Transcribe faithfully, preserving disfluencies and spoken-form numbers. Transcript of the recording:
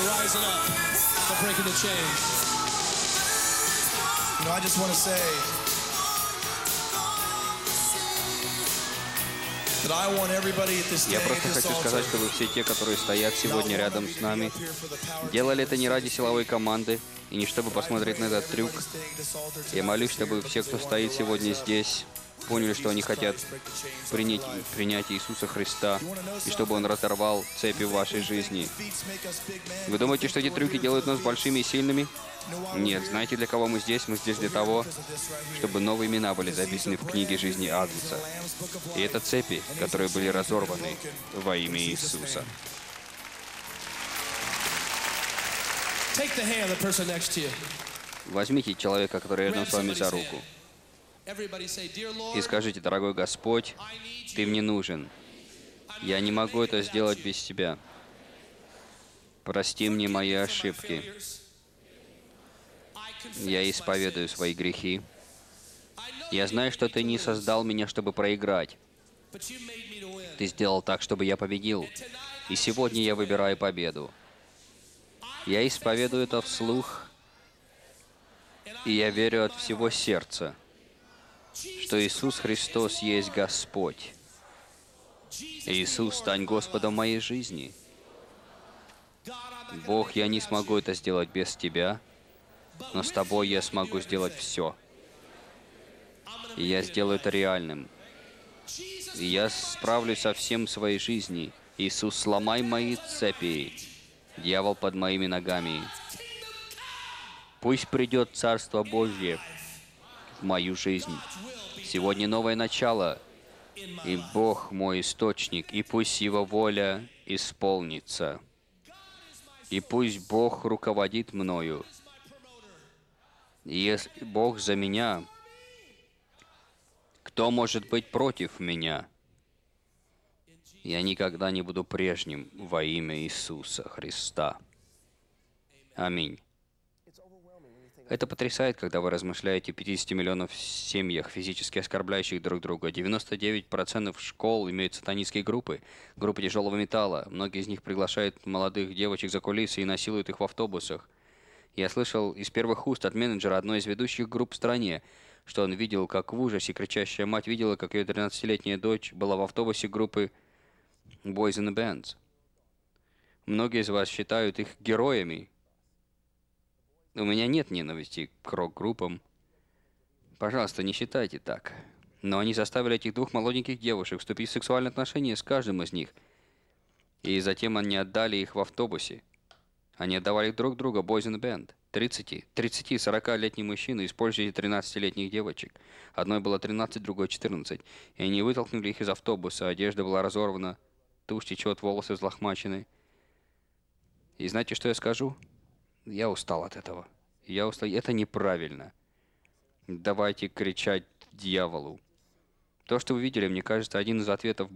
rising up, for breaking the chains. You know, I just want to say that I want everybody at this Я day, просто at this хочу сказать, altar, чтобы все те, которые стоят сегодня рядом с нами, делали это не ради силовой команды и не чтобы посмотреть на этот трюк. Я молюсь, чтобы все, кто стоит сегодня здесь, поняли, что они хотят принять, принять Иисуса Христа, и чтобы Он разорвал цепи в вашей жизни. Вы думаете, что эти трюки делают нас большими и сильными? Нет. Знаете, для кого мы здесь? Мы здесь для того, чтобы новые имена были записаны в книге жизни Агнца. И это цепи, которые были разорваны во имя Иисуса. Take the hand of the person next to you. Возьмите человека, который рядом Grab с вами за somebody's руку, hand. Everybody say, Dear и Lord, скажите: «Дорогой Господь, I need Ты you. мне нужен. Я не могу это сделать без Тебя. Прости мне мои ошибки. Я исповедую свои грехи. Я знаю, что Ты не создал меня, чтобы проиграть. Ты сделал так, чтобы я победил. И сегодня я выбираю победу. Я исповедую это вслух, и я верю от всего сердца, что Иисус Христос есть Господь. Иисус, стань Господом моей жизни. Бог, я не смогу это сделать без Тебя, но с Тобой я смогу сделать все. И я сделаю это реальным. И я справлюсь со всем в своей жизни. Иисус, сломай мои цепи. Дьявол под моими ногами. Пусть придет Царство Божье в мою жизнь. Сегодня новое начало, и Бог мой источник, и пусть Его воля исполнится. И пусть Бог руководит мною. Если Бог за меня, кто может быть против меня? Я никогда не буду прежним во имя Иисуса Христа. Аминь. Это потрясает, когда вы размышляете о пятидесяти миллионах семьях, физически оскорбляющих друг друга. девяносто девять процентов школ имеют сатанистские группы, группы тяжелого металла. Многие из них приглашают молодых девочек за кулисы и насилуют их в автобусах. Я слышал из первых уст от менеджера одной из ведущих групп в стране, что он видел, как в ужасе кричащая мать видела, как ее тринадцатилетняя дочь была в автобусе группы Boys in the Bands. Многие из вас считают их героями. У меня нет ненависти к рок-группам. Пожалуйста, не считайте так. Но они заставили этих двух молоденьких девушек вступить в сексуальные отношения с каждым из них. И затем они отдали их в автобусе. Они отдавали друг друга Boys in the Band. тридцати-сорокалетние мужчины использовали тринадцатилетних девочек. Одной было тринадцать, другой четырнадцать. И они вытолкнули их из автобуса. Одежда была разорвана, тушь течет, волосы взлохмачены. И знаете, что я скажу? Я устал от этого. Я устал. Это неправильно. Давайте кричать дьяволу. То, что вы видели, мне кажется, один из ответов